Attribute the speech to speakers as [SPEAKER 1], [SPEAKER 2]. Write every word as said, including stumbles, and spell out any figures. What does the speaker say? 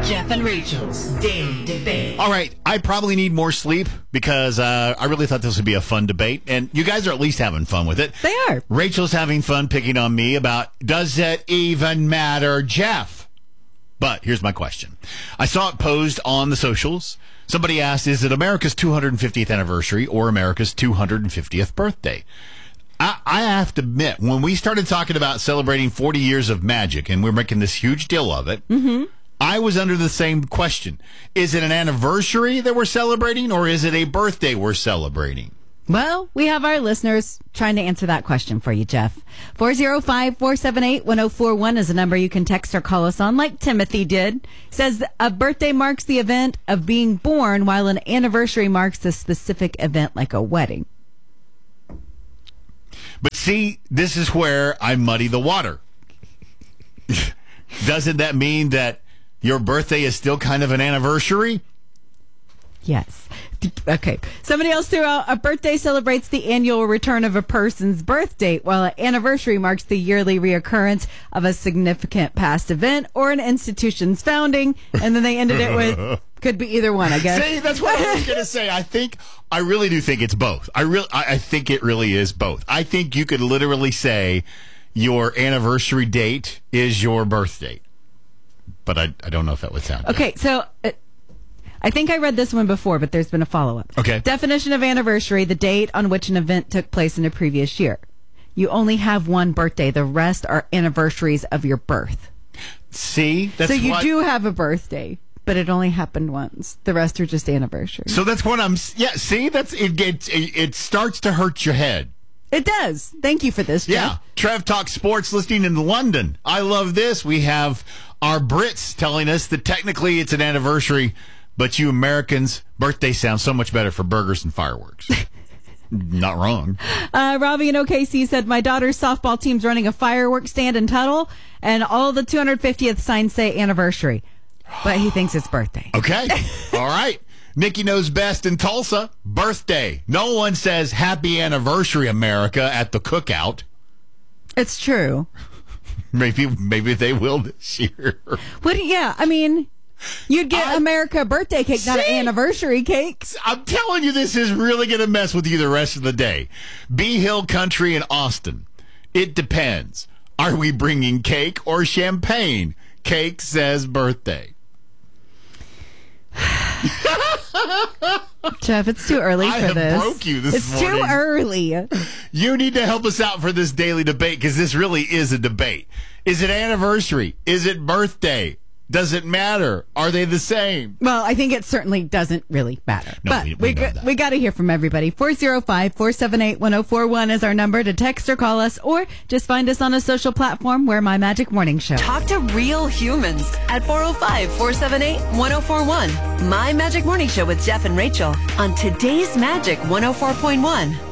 [SPEAKER 1] Jeff and Rachel's Daily Debate.
[SPEAKER 2] All right, I probably need more sleep because uh, I really thought this would be a fun debate, and you guys are at least having fun with it.
[SPEAKER 3] They are.
[SPEAKER 2] Rachel's having fun picking on me about, does it even matter, Jeff? But here's my question. I saw it posed on the socials. Somebody asked, is it America's two hundred fiftieth anniversary or America's two hundred fiftieth birthday? I, I have to admit, when we started talking about celebrating forty years of magic, and we're making this huge deal of it, mm-hmm. I was under the same question. Is it an anniversary that we're celebrating, or is it a birthday we're celebrating?
[SPEAKER 3] Well, we have our listeners trying to answer that question for you, Jeff. four oh five, four seven eight, one oh four one is a number you can text or call us on, like Timothy did. Says a birthday marks the event of being born, while an anniversary marks the specific event, like a wedding.
[SPEAKER 2] But see, this is where I muddy the water. Doesn't that mean that your birthday is still kind of an anniversary?
[SPEAKER 3] Yes. Okay. Somebody else threw out, a birthday celebrates the annual return of a person's birth date, while an anniversary marks the yearly reoccurrence of a significant past event or an institution's founding. And then they ended it with, could be either one, I guess.
[SPEAKER 2] See, that's what I was going to say. I think, I really do think it's both. I really, I think it really is both. I think you could literally say your anniversary date is your birth date. But I, I don't know if that would sound
[SPEAKER 3] okay. Good. So uh, I think I read this one before, but there's been a follow-up.
[SPEAKER 2] Okay.
[SPEAKER 3] Definition of anniversary, the date on which an event took place in a previous year. You only have one birthday. The rest are anniversaries of your birth.
[SPEAKER 2] See? That's
[SPEAKER 3] so you
[SPEAKER 2] what,
[SPEAKER 3] do have a birthday, but it only happened once. The rest are just anniversaries.
[SPEAKER 2] So that's what I'm... Yeah, see? That's it, gets, it, it starts to hurt your head.
[SPEAKER 3] It does. Thank you for this, Jeff.
[SPEAKER 2] Yeah. Trev Talk Sports listening in London. I love this. We have our Brits telling us that technically it's an anniversary, but you Americans, birthday sounds so much better for burgers and fireworks. Not wrong.
[SPEAKER 3] Uh, Robbie in O K C said, my daughter's softball team's running a fireworks stand in Tuttle, and all the two hundred fiftieth signs say anniversary. But he thinks it's birthday.
[SPEAKER 2] Okay. All right. Nikki knows best in Tulsa. Birthday. No one says happy anniversary, America, at the cookout.
[SPEAKER 3] It's true.
[SPEAKER 2] Maybe maybe they will this year.
[SPEAKER 3] What? Yeah, I mean, you'd get
[SPEAKER 2] I,
[SPEAKER 3] America a birthday cake,
[SPEAKER 2] see,
[SPEAKER 3] not an anniversary cake.
[SPEAKER 2] I'm telling you, this is really going to mess with you the rest of the day. Bee Hill Country in Austin. It depends. Are we bringing cake or champagne? Cake says birthday.
[SPEAKER 3] Jeff, it's too early
[SPEAKER 2] I
[SPEAKER 3] for
[SPEAKER 2] have
[SPEAKER 3] this.
[SPEAKER 2] broke you this
[SPEAKER 3] it's
[SPEAKER 2] morning.
[SPEAKER 3] It's too early.
[SPEAKER 2] You need to help us out for this daily debate, because this really is a debate. Is it anniversary? Is it birthday? Does it matter? Are they the same?
[SPEAKER 3] Well, I think it certainly doesn't really matter.
[SPEAKER 2] No,
[SPEAKER 3] but
[SPEAKER 2] we,
[SPEAKER 3] we,
[SPEAKER 2] we,
[SPEAKER 3] we, we got to hear from everybody. four oh five, four seven eight, one oh four one is our number to text or call us, or just find us on a social platform where My Magic Morning Show.
[SPEAKER 1] Talk to real humans at four oh five, four seven eight, one oh four one. My Magic Morning Show with Jeff and Rachel on today's Magic one oh four point one.